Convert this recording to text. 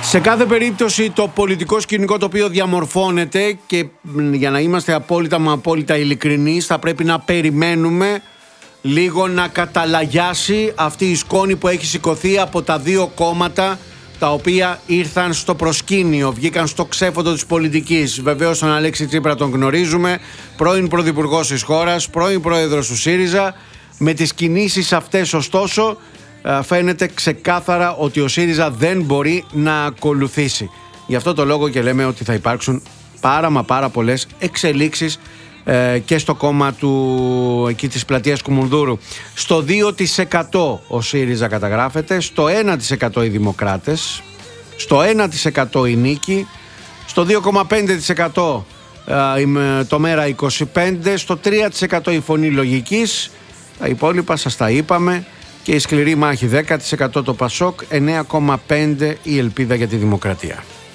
Σε κάθε περίπτωση το πολιτικό σκηνικό το οποίο διαμορφώνεται, και για να είμαστε απόλυτα ειλικρινείς, θα πρέπει να περιμένουμε λίγο να καταλαγιάσει αυτή η σκόνη που έχει σηκωθεί από τα δύο κόμματα τα οποία ήρθαν στο προσκήνιο, βγήκαν στο ξέφωτο της πολιτικής. Βεβαίως τον Αλέξη Τσίπρα τον γνωρίζουμε, πρώην πρωθυπουργός της χώρας, πρώην πρόεδρος του ΣΥΡΙΖΑ. Με τις κινήσεις αυτές ωστόσο φαίνεται ξεκάθαρα ότι ο ΣΥΡΙΖΑ δεν μπορεί να ακολουθήσει. Γι' αυτό το λόγο και λέμε ότι θα υπάρξουν πάρα πολλές εξελίξεις και στο κόμμα του εκεί της πλατείας Κουμουνδούρου. Στο 2% ο ΣΥΡΙΖΑ καταγράφεται, στο 1% οι Δημοκράτες, στο 1% η Νίκη, στο 2,5% το ΜΕΡΑ25, στο 3% η Φωνή Λογικής. Τα υπόλοιπα σας τα είπαμε, και η σκληρή μάχη 10% το ΠΑΣΟΚ, 9,5% η Ελπίδα για τη Δημοκρατία.